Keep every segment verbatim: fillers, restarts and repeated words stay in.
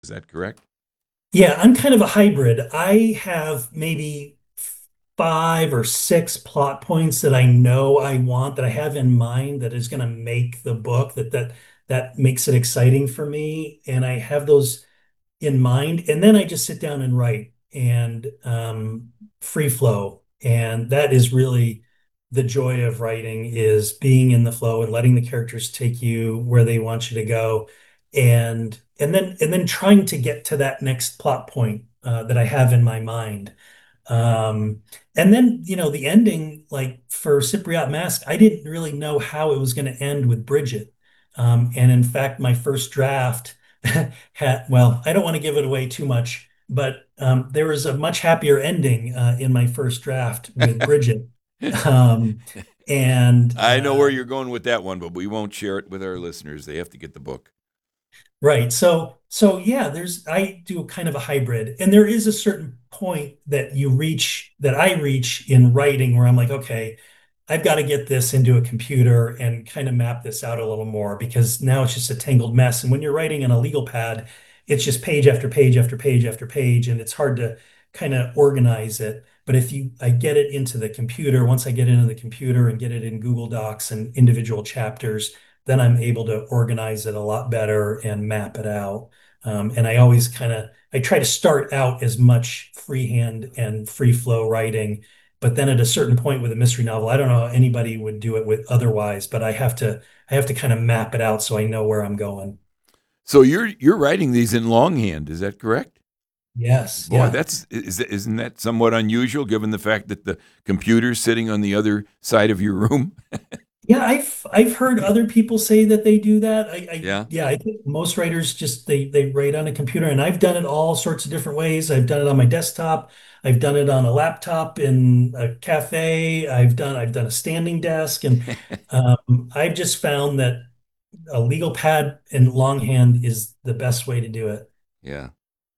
that correct? Yeah, I'm kind of a hybrid. I have maybe five or six plot points that I know I want, that I have in mind, that is going to make the book, that that that makes it exciting for me. And I have those in mind, and then I just sit down and write and um, free flow. And that is really the joy of writing, is being in the flow and letting the characters take you where they want you to go, and and then and then trying to get to that next plot point uh, that I have in my mind. Um, and then, you know, the ending, like for Cypriot Mask, I didn't really know how it was going to end with Bridget. Um, and in fact, my first draft had, well, I don't want to give it away too much, but um, there was a much happier ending uh, in my first draft with Bridget. Um, and I know where uh, you're going with that one, but we won't share it with our listeners. They have to get the book. Right. So, so yeah, there's, I do kind of a hybrid, and there is a certain point that you reach, that I reach in writing, where I'm like, okay, I've got to get this into a computer and kind of map this out a little more, because now it's just a tangled mess. And when you're writing in a legal pad, it's just page after page after page after page, and it's hard to kind of organize it. But if you, I get it into the computer, once I get into the computer and get it in Google Docs and individual chapters, then I'm able to organize it a lot better and map it out. Um, and I always kind of, I try to start out as much freehand and free flow writing, but then at a certain point with a mystery novel, I don't know how anybody would do it with otherwise, but I have to, I have to kind of map it out so I know where I'm going. So you're you're writing these in longhand, is that correct? Yes, Boy, yeah. that's is isn't that somewhat unusual given the fact that the computer's sitting on the other side of your room? Yeah, I've I've heard other people say that they do that. I, I Yeah. yeah, I think most writers just they they write on a computer, and I've done it all sorts of different ways. I've done it on my desktop. I've done it on a laptop in a cafe. I've done I've done a standing desk, and um, I've just found that a legal pad and longhand is the best way to do it. Yeah.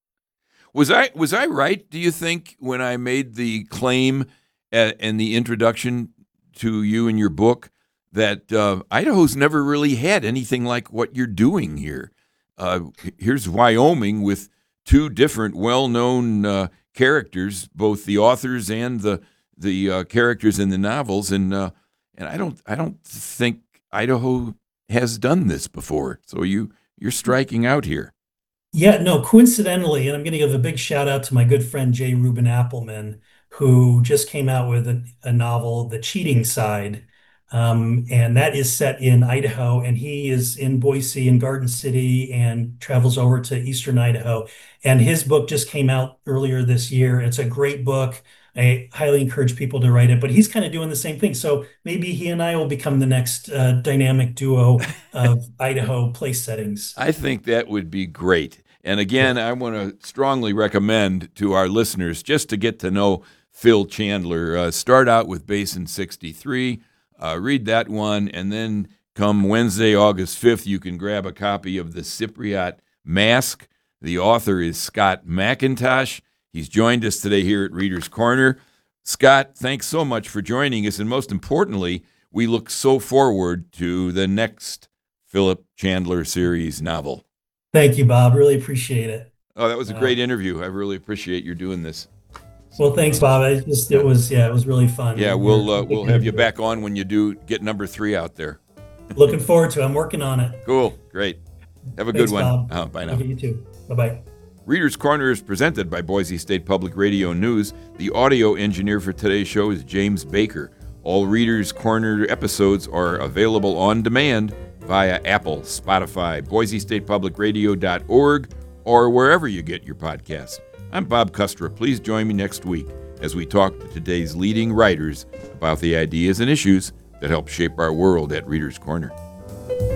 Was I was I right, do you think, when I made the claim uh, in the introduction to you and your book that uh, Idaho's never really had anything like what you're doing here? Uh, here's Wyoming with two different well-known uh, characters, both the authors and the the uh, characters in the novels, and uh, and I don't I don't think Idaho has done this before. So you you're striking out here. Yeah, no, coincidentally, and I'm going to give a big shout out to my good friend Jay Rubin Appleman, who just came out with a, a novel, The Cheating Side. Um, and that is set in Idaho, and he is in Boise and Garden City and travels over to Eastern Idaho. And his book just came out earlier this year. It's a great book. I highly encourage people to write it, but he's kind of doing the same thing. So maybe he and I will become the next uh, dynamic duo of Idaho place settings. I think that would be great. And again, I want to strongly recommend to our listeners, just to get to know Phil Chandler, uh, start out with Basin sixty-three, uh, read that one, and then come Wednesday, August fifth, you can grab a copy of The Cypriot Mask. The author is Scott McIntosh. He's joined us today here at Reader's Corner. Scott, thanks so much for joining us. And most importantly, we look so forward to the next Philip Chandler series novel. Thank you, Bob. Really appreciate it. Oh, that was a Uh, great interview. I really appreciate you doing this. well, So, thanks, uh, Bob. I just it yeah, was yeah, it was really fun. yeah, We were we'll uh, we'll have you back on when you do get number three out there. looking forward to it. I'm working on it. Cool, great. Have a good Thanks, one. Bob. Uh, bye now. Okay, you too. Bye bye. Reader's Corner is presented by Boise State Public Radio News. The audio engineer for today's show is James Baker. All Reader's Corner episodes are available on demand via Apple, Spotify, Boise State Public Radio dot org, or wherever you get your podcasts. I'm Bob Kustra. Please join me next week as we talk to today's leading writers about the ideas and issues that help shape our world at Reader's Corner.